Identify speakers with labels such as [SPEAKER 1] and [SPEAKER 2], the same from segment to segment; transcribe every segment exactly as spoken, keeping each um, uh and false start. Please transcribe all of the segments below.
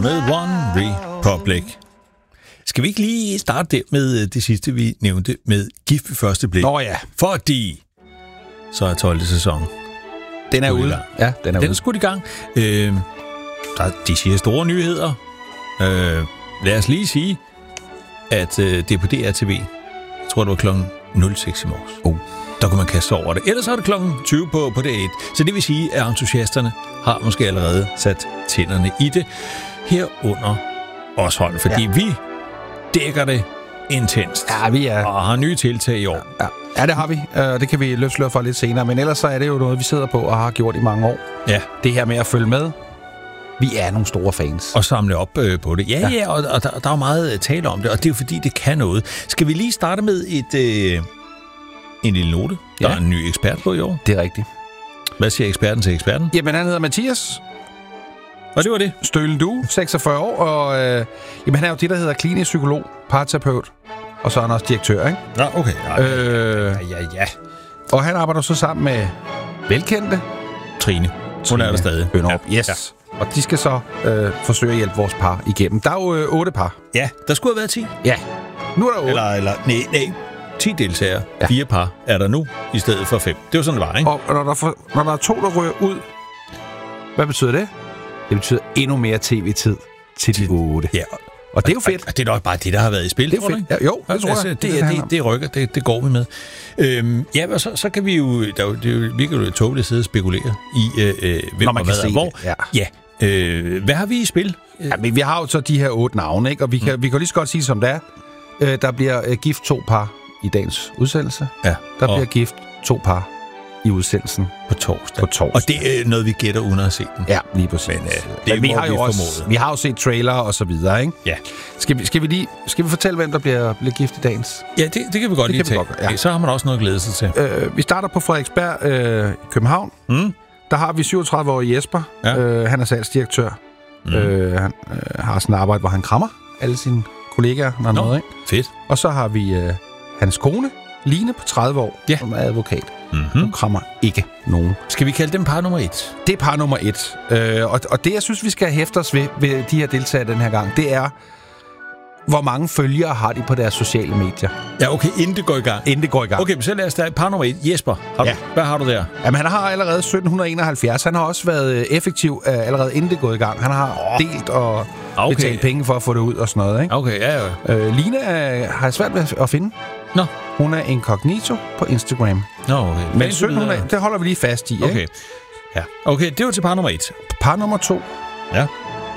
[SPEAKER 1] med One Republic. Skal vi ikke lige starte der med det sidste, vi nævnte med Gift ved første blik?
[SPEAKER 2] Nå ja.
[SPEAKER 1] Fordi så er tolvte sæson.
[SPEAKER 2] Den er ude. Ja, den er
[SPEAKER 1] den
[SPEAKER 2] ude.
[SPEAKER 1] Den er skudt i gang. Øh, der, de siger store nyheder. Øh, lad os lige sige, at øh, det er på D R T V. Jeg tror, det var klokken nul seks i morges.
[SPEAKER 2] Oh.
[SPEAKER 1] Der kunne man kaste sig over det. Ellers er det klokken tyve på, på D et. Så det vil sige, at entusiasterne har måske allerede sat tænderne i det. Herunder os hold, fordi ja. vi dækker det intenst.
[SPEAKER 2] Ja, vi er...
[SPEAKER 1] Og har nye tiltag i år.
[SPEAKER 2] Ja, ja det har vi. Uh, det kan vi løfte for lidt senere. Men ellers så er det jo noget, vi sidder på og har gjort i mange år.
[SPEAKER 1] Ja.
[SPEAKER 2] Det her med at følge med. Vi er nogle store fans.
[SPEAKER 1] Og samle op øh, på det. Ja, ja, ja og, og der, der er jo meget tale om det, og det er jo fordi, det kan noget. Skal vi lige starte med et øh, en lille note? Der ja. er en ny ekspert på i år.
[SPEAKER 2] Det er rigtigt.
[SPEAKER 1] Hvad siger eksperten til eksperten?
[SPEAKER 2] Jamen, han hedder Mathias.
[SPEAKER 1] Og det var det.
[SPEAKER 2] Stølen du, seksogfyrre år, og øh, jamen, han er jo det, der hedder klinisk psykolog, parterapeut, og så er han også direktør, ikke?
[SPEAKER 1] Ja, okay. Ja,
[SPEAKER 2] øh,
[SPEAKER 1] ja, ja, ja.
[SPEAKER 2] Og han arbejder så sammen med velkendte
[SPEAKER 1] Trine. Hun er der stadig.
[SPEAKER 2] Ja. Yes. Ja. Og de skal så øh, forsøge at hjælpe vores par igennem. Der er jo øh, otte par.
[SPEAKER 1] Ja, der skulle have været ti.
[SPEAKER 2] Ja, nu er der otte.
[SPEAKER 1] Eller, eller nej, nej. ti deltagere. Ja. Fire par er der nu, i stedet for fem. Det var sådan, det var, ikke?
[SPEAKER 2] Og når der, for, når der er to, der rører ud, hvad betyder det? Det betyder endnu mere tv-tid til de otte.
[SPEAKER 1] Ja.
[SPEAKER 2] Og det er jo fedt.
[SPEAKER 1] Og det er nok bare det, der har været i spil.
[SPEAKER 2] Det er fedt. Ja, jo, det tror
[SPEAKER 1] altså,
[SPEAKER 2] jeg.
[SPEAKER 1] Det, det, det, det rykker, det, det går vi med. Øhm, ja, og så, så kan vi jo... Der, det virker jo tåbeligt at sidde og spekulere i, øh, hvem
[SPEAKER 2] når man
[SPEAKER 1] og
[SPEAKER 2] kan
[SPEAKER 1] hvad
[SPEAKER 2] se
[SPEAKER 1] hvor.
[SPEAKER 2] Det. Ja.
[SPEAKER 1] Ja. Øh, hvad har vi i spil?
[SPEAKER 2] Ja, men vi har jo så de her otte navne, ikke? Og vi kan, mm. vi kan lige så godt sige, som det er. Øh, der bliver øh, gift to par i dagens udsendelse.
[SPEAKER 1] Ja.
[SPEAKER 2] Der bliver gift to par i udsendelsen
[SPEAKER 1] på torsdag.
[SPEAKER 2] På torsdag.
[SPEAKER 1] Og det er noget, vi gætter uden at have set den.
[SPEAKER 2] Ja, lige præcis.
[SPEAKER 1] Men, øh, det
[SPEAKER 2] Men vi har jo
[SPEAKER 1] vi
[SPEAKER 2] også, vi har jo set trailer og så videre, ikke?
[SPEAKER 1] Ja.
[SPEAKER 2] Skal vi, skal vi lige skal vi fortælle, hvem der bliver, bliver gift i dagens?
[SPEAKER 1] Ja, det, det kan vi godt
[SPEAKER 2] det
[SPEAKER 1] lige tage.
[SPEAKER 2] Godt, ja.
[SPEAKER 1] Så har man også noget at glæde sig til.
[SPEAKER 2] Øh, vi starter på Frederiksberg øh, i København.
[SPEAKER 1] Mm.
[SPEAKER 2] Der har vi syvogtredive-årige Jesper. Ja. Øh, han er salgsdirektør. Mm. Øh, han øh, har sådan et arbejde, hvor han krammer alle sine kollegaer. Når
[SPEAKER 1] Nå,
[SPEAKER 2] noget, ikke?
[SPEAKER 1] Fedt.
[SPEAKER 2] Og så har vi øh, hans kone, Line, på tredive år,
[SPEAKER 1] ja.
[SPEAKER 2] som er advokat.
[SPEAKER 1] Mm-hmm.
[SPEAKER 2] Hun krammer ikke nogen.
[SPEAKER 1] Skal vi kalde dem par nummer et?
[SPEAKER 2] Det er par nummer et. Øh, og, og det, jeg synes, vi skal hæfte os ved, ved de her deltagere den her gang, det er, hvor mange følgere har de på deres sociale medier.
[SPEAKER 1] Ja, okay, inden det går i gang.
[SPEAKER 2] Inden det går i gang.
[SPEAKER 1] Okay, men så lad os da par nummer et. Jesper, har du,
[SPEAKER 2] ja.
[SPEAKER 1] hvad har du der?
[SPEAKER 2] Jamen, han har allerede sytten enoghalvfjerds. Han har også været effektiv uh, allerede inden det går i gang. Han har oh. delt og okay. betalt penge for at få det ud og sådan noget, ikke?
[SPEAKER 1] Okay, ja, ja.
[SPEAKER 2] Øh, Line uh, har jeg svært ved at finde.
[SPEAKER 1] Nå.
[SPEAKER 2] Hun er incognito på Instagram.
[SPEAKER 1] Nå, okay.
[SPEAKER 2] Men sytten hundrede, det holder vi lige fast i,
[SPEAKER 1] okay.
[SPEAKER 2] Ikke?
[SPEAKER 1] Ja. Okay, det var til par nummer et.
[SPEAKER 2] Par nummer to.
[SPEAKER 1] Ja.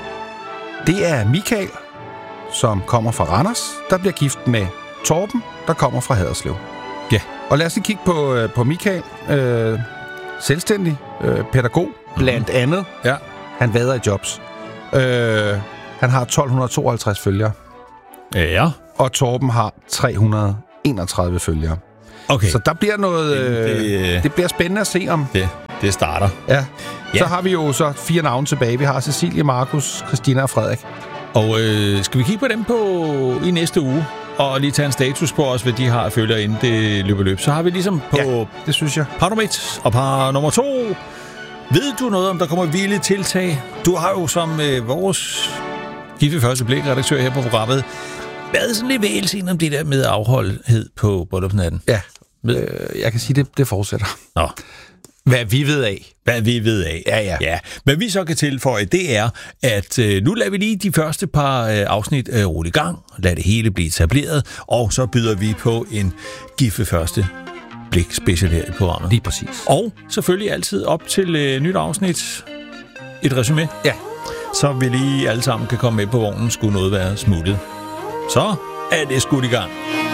[SPEAKER 2] Det er Michael, som kommer fra Randers, der bliver gift med Torben, der kommer fra Haderslev.
[SPEAKER 1] Ja.
[SPEAKER 2] Og lad os lige kigge på, øh, på Michael. Øh, selvstændig øh, pædagog, mm-hmm. blandt andet.
[SPEAKER 1] Ja.
[SPEAKER 2] Han vader i jobs. Øh, han har tolv tooghalvtreds følgere.
[SPEAKER 1] Ja.
[SPEAKER 2] Og Torben har tre hundrede enogtredive følgere.
[SPEAKER 1] Okay.
[SPEAKER 2] Så der bliver noget... Øh, det, det bliver spændende at se om...
[SPEAKER 1] Det, det starter.
[SPEAKER 2] Ja.
[SPEAKER 1] Ja.
[SPEAKER 2] Så har vi jo så fire navne tilbage. Vi har Cecilie, Markus, Christina og Frederik.
[SPEAKER 1] Og øh, skal vi kigge på dem på i næste uge? Og lige tage en status på os, hvad de har at følge, inden det løber løb. Så har vi ligesom på...
[SPEAKER 2] Ja, det synes jeg.
[SPEAKER 1] Par nummer et og par nummer to. Ved du noget om, der kommer vilde tiltag? Du har jo som øh, vores gift ved første blik redaktør her på programmet været sådan lidt vælsen om det der med afholdhed på bryllupsnatten.
[SPEAKER 2] Ja, øh, jeg kan sige, det, det fortsætter.
[SPEAKER 1] Nå.
[SPEAKER 2] Hvad vi ved af.
[SPEAKER 1] Hvad vi ved af.
[SPEAKER 2] Ja, ja.
[SPEAKER 1] ja. Hvad vi så kan tilføje, det er, at øh, nu lader vi lige de første par øh, afsnit øh, rulle i gang. Lad det hele blive etableret. Og så byder vi på en gift ved første blik special her i programmet.
[SPEAKER 2] Lige præcis.
[SPEAKER 1] Og selvfølgelig altid op til øh, nyt afsnit. Et resumé.
[SPEAKER 2] Ja.
[SPEAKER 1] Så vi lige alle sammen kan komme med på vognen, skulle noget være smuttet. Så er det skudt i gang.